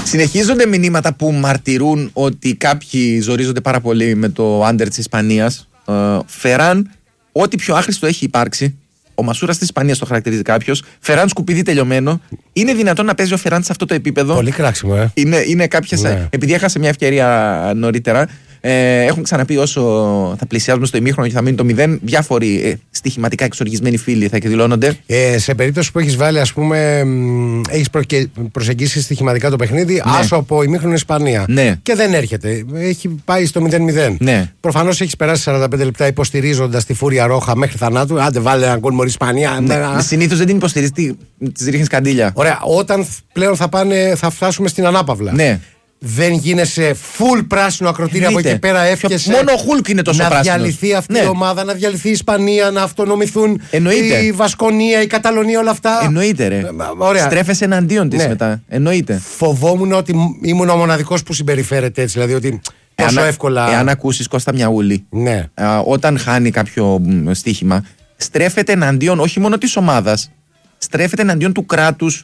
Συνεχίζονται μηνύματα που μαρτυρούν ότι κάποιοι ζορίζονται πάρα πολύ με το άντερ της Ισπανίας. Φεράν, ό,τι πιο άχρηστο έχει υπάρξει. Ο Μασούρας της Ισπανίας το χαρακτηρίζει κάποιος. Φεράν σκουπίδι τελειωμένο. Είναι δυνατόν να παίζει ο Φεράν σε αυτό το επίπεδο? Πολύ κράξιμο, Είναι κάποιες. Ναι. Επειδή έχασε μια ευκαιρία νωρίτερα. Έχουν ξαναπεί όσο θα πλησιάζουμε στο ημίχρονο και θα μείνει το 0, διάφοροι στοιχηματικά εξοργισμένοι φίλοι θα εκδηλώνονται. Σε περίπτωση που έχεις βάλει, ας πούμε, έχεις προσεγγίσει στοιχηματικά το παιχνίδι, ναι, άσο από ημίχρονο Ισπανία. Ναι. Και δεν έρχεται. Έχει πάει στο 0-0. Ναι. Προφανώς έχεις περάσει 45 λεπτά υποστηρίζοντας τη φούρια ρόχα μέχρι θανάτου. Άντε, βάλε έναν γκολ μωρή Ισπανία. Ναι. Συνήθως δεν την υποστηρίζει, της ρίχνεις καντήλια. Ωραία. Όταν πλέον θα φτάσουμε στην ανάπαυλα. Ναι. Δεν γίνεσαι full πράσινο ακροτήριο από εκεί πέρα, εύχεσαι. Μόνο ο Χουλκ είναι τόσο πράσινο. Να διαλυθεί αυτή η ομάδα, να διαλυθεί η Ισπανία, να αυτονομηθούν η Βασκονία, η Καταλωνία, όλα αυτά. Εννοείται, ρε. Ωραία. Στρέφεσαι εναντίον της μετά. Εννοείται. Φοβόμουν ότι ήμουν ο μοναδικός που συμπεριφέρεται έτσι. Δηλαδή ότι τόσο εύκολα. Εάν ακούσεις Κώστα Μιαούλη, ναι, όταν χάνει κάποιο στοίχημα, στρέφεται εναντίον όχι μόνο της ομάδας, στρέφεται εναντίον του κράτους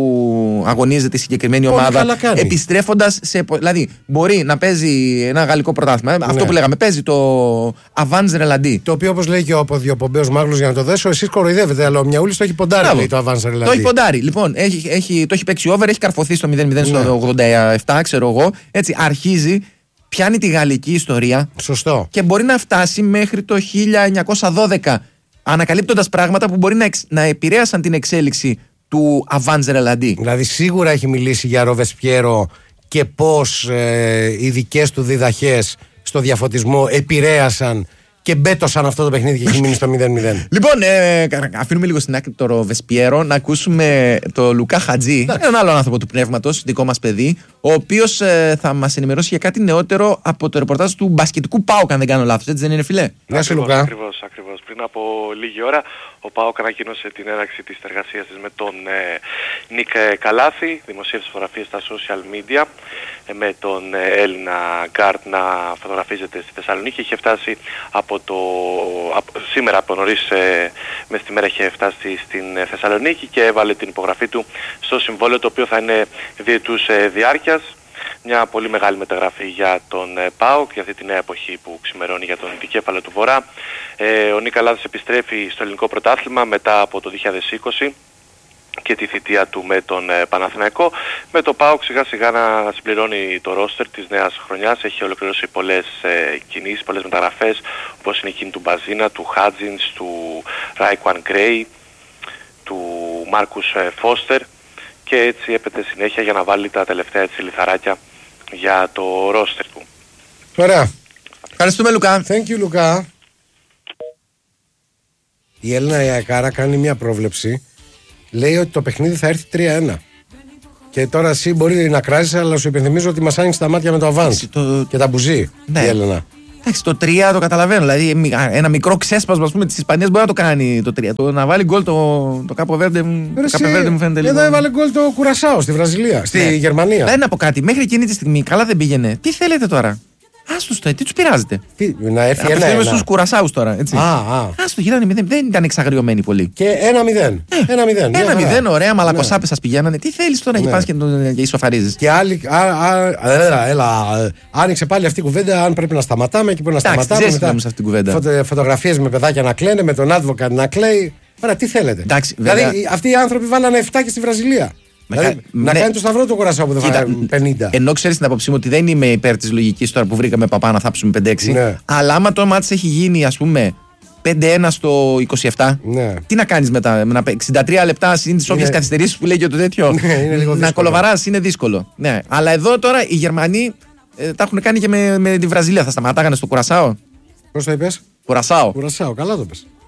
που αγωνίζεται η συγκεκριμένη ομάδα, επιστρέφοντας σε. Δηλαδή, μπορεί να παίζει ένα γαλλικό πρωτάθλημα. Ναι. Αυτό που λέγαμε, παίζει το Avance Reladi. Το οποίο, όπως λέει και ο αποδιοπομπαίος Μάγλος, για να το δέσω, εσείς κοροϊδεύετε. Αλλά ο Μιαούλης το έχει ποντάρει, λέει, το Avance Reladi. Το έχει ποντάρει. Λοιπόν, το έχει παίξει over, έχει καρφωθεί στο 0-0 στο 87, ξέρω εγώ. Έτσι, αρχίζει, πιάνει τη γαλλική ιστορία. Σωστό. Και μπορεί να φτάσει μέχρι το 1912, ανακαλύπτοντας πράγματα που μπορεί να επηρέασαν την εξέλιξη του Avance Reladi. Δηλαδή σίγουρα έχει μιλήσει για Ροβεσπιέρο και πώς οι δικές του διδαχές στο διαφωτισμό επηρέασαν και μπέτωσαν αυτό το παιχνίδι και έχει μείνει στο 0-0. Λοιπόν, αφήνουμε λίγο στην άκρη το Ροβεσπιέρο να ακούσουμε το Λουκά Χατζή, έναν άλλο άνθρωπο του πνεύματος, δικό μας παιδί, ο οποίος θα μας ενημερώσει για κάτι νεότερο από το ρεπορτάζ του μπασκετικού ΠΑΟΚ, αν δεν κάνω λάθος. Έτσι δεν είναι, φιλέ? Γεια σου, Λουκά. Ακριβώς. Πριν από λίγη ώρα ο ΠΑΟΚ ανακοίνωσε την έναρξη της συνεργασίας της με τον Νίκ Καλάθη, δημοσίευσε φωτογραφίες στα social media με τον Έλληνα γκάρτ να φωτογραφίζεται στη Θεσσαλονίκη. Είχε φτάσει σήμερα από νωρίς μες τη μέρα είχε φτάσει στην Θεσσαλονίκη και έβαλε την υπογραφή του στο συμβόλαιο, το οποίο θα είναι διετούς διάρκειας. Μια πολύ μεγάλη μεταγραφή για τον ΠΑΟΚ, για αυτή τη νέα εποχή που ξημερώνει για τον δικέφαλο του Βορρά. Ο Νίκ Καλάθης επιστρέφει στο ελληνικό πρωτάθλημα μετά από το 2020 και τη θητεία του με τον Παναθηναϊκό. Με το ΠΑΟΚ σιγά σιγά να συμπληρώνει το ρόστερ της νέας χρονιάς. Έχει ολοκληρώσει πολλές κινήσεις, πολλές μεταγραφές, όπως είναι εκείνη του Μπαζίνα, του Χάτζινς, του Ράικουαν Γκρέι, του Μάρκους Φώστερ. Και έτσι έπεται συνέχεια για να βάλει τα τελευταία έτσι λιθαράκια για το ρόστερ του. Ωραία. Ευχαριστούμε, Λουκά. Thank you, Λουκά. Η Έλληνα Ιακάρα κάνει μια πρόβλεψη. Λέει ότι το παιχνίδι θα έρθει 3-1. Και τώρα εσύ μπορεί να κράζεις, αλλά σου υπενθυμίζω ότι μας άνοιξε τα μάτια με το Avance και τα μπουζί, ναι, η Έλληνα. Εντάξει, το 3 το καταλαβαίνω. Δηλαδή, ένα μικρό ξέσπασμα της Ισπανίας μπορεί να το κάνει το 3. Το να βάλει γκολ το Κάπο Βέρντε μου φαίνεται λίγο. Εδώ έβαλε γκολ το Κουρασάο στη Βραζιλία, στη Γερμανία. Δεν να πω κάτι. Μέχρι εκείνη τη στιγμή καλά δεν πήγαινε. Τι θέλετε τώρα? Άστος το, τι τους πειράζετε? Να έρθει ένα. Απευθύνουμε στους Κουρασάους τώρα. Άστο, γυράνε 0. Δεν ήταν εξαγριωμένοι πολύ. Και 1-0. 1-0, ωραία, μαλακοσάπες σας πηγαίνανε. Τι θέλεις τώρα, να πας και ισοφαρίζεις? Και άλλοι. Άνοιξε πάλι αυτή η κουβέντα. Αν πρέπει να σταματάμε, εκεί πρέπει να σταματάμε. Φωτογραφίες με παιδάκια να κλαίνε, με τον advocate να κλαίει. Άρα τι θέλετε? Δηλαδή αυτοί οι άνθρωποι βάλανε 7 και στη Βραζιλία. Δηλαδή, να κάνει το σταυρό του Κουρασάου που δεν φάγανε 50. Ενώ ξέρεις την άποψή μου ότι δεν είμαι υπέρ της λογικής τώρα που βρήκαμε παπά να θάψουμε 5-6. Ναι. Αλλά άμα το μάτς έχει γίνει, ας πούμε, 5-1 στο 27, ναι, τι να κάνεις μετά? 63 λεπτά συν τις όποιες καθυστερήσεις που λέει και το τέτοιο. Ναι, να κολοβαράς είναι δύσκολο. Ναι. Αλλά εδώ τώρα οι Γερμανοί τα έχουν κάνει και με τη Βραζιλία. Θα σταματάγανε στο Κουρασάο. Πώς το είπες? Κουρασάο. Καλά το πες.